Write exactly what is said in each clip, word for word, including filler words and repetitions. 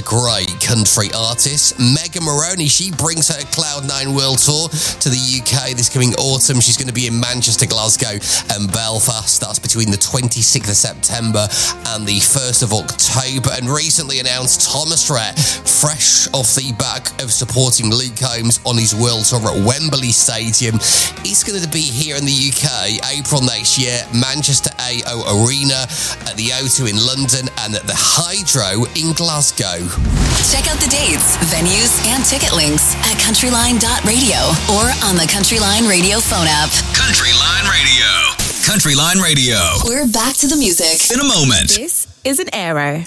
great country artist. Megan Moroney, she brings her Cloud nine World Tour to the U K this coming autumn. She's going to be in Manchester, Glasgow and Belfast. That's between the twenty-sixth of September and the first of October. And recently announced Thomas Rhett, fresh off the back of supporting Luke Combs on his World Tour at Wembley Stadium. He's going to be here in the U K April next year, Manchester A O Arena, at the O two in London and at the Hydro in Glasgow. Check out the dates, venues, and ticket links at countryline dot radio or on the Countryline Radio phone app. Countryline Radio. Countryline Radio. We're back to the music in a moment. This is an Aero.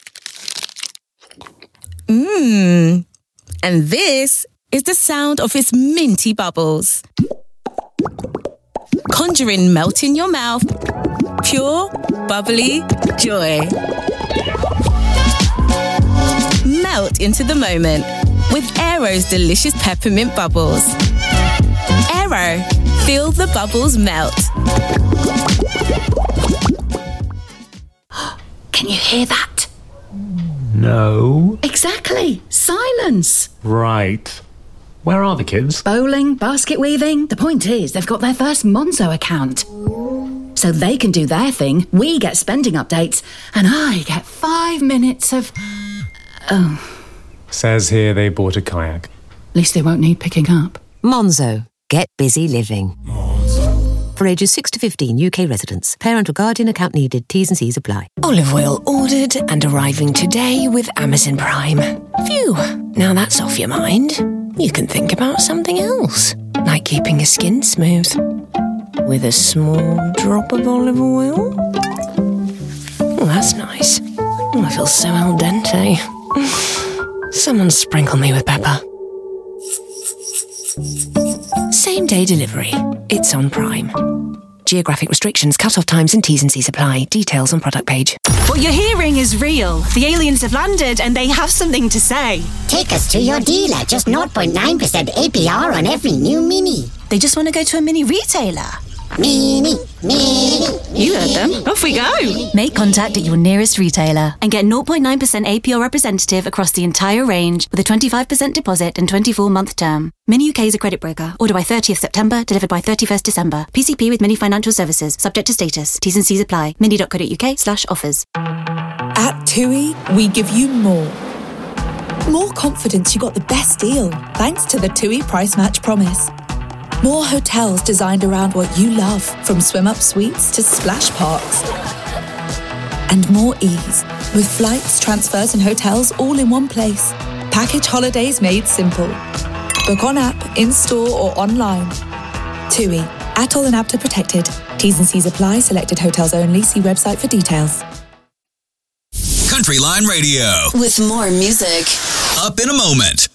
Mmm. And this is the sound of its minty bubbles. Conjuring melt in your mouth. Pure, bubbly joy. Melt into the moment with Aero's delicious peppermint bubbles. Aero, feel the bubbles melt. Can you hear that? No. Exactly. Silence. Right. Where are the kids? Bowling, basket weaving. The point is, they've got their first Monzo account. So they can do their thing, we get spending updates, and I get five minutes of... Oh. Says here they bought a kayak. At least they won't need picking up. Monzo. Get busy living. For ages six to fifteen, U K residents. Parent or guardian account needed. T's and C's apply. Olive oil ordered and arriving today with Amazon Prime. Phew, now that's off your mind. You can think about something else, like keeping your skin smooth. With a small drop of olive oil. Oh, that's nice. Oh, I feel so al dente. Someone sprinkle me with pepper. Same day delivery. It's on Prime. Geographic restrictions, cut-off times and T's and C's apply. Details on product page. What you're hearing is real. The aliens have landed and they have something to say. Take us to your dealer. Just zero point nine percent A P R on every new Mini. They just want to go to a mini retailer. Mini, mini. You heard them. Off we go. Make contact at your nearest retailer and get zero point nine percent A P R representative across the entire range with a twenty-five percent deposit and twenty-four month term. Mini U K is a credit broker. Order by thirtieth September, delivered by thirty-first December. P C P with Mini Financial Services. Subject to status. T's and C's apply. mini dot co dot uk slash offers. At TUI, we give you more. More confidence you got the best deal, thanks to the TUI Price Match Promise. More hotels designed around what you love, from swim-up suites to splash parks. And more ease, with flights, transfers and hotels all in one place. Package holidays made simple. Book on app, in-store or online. TUI, Atoll and A B T A protected. T's and C's apply. Selected hotels only. See website for details. Countryline Radio. With more music. Up in a moment.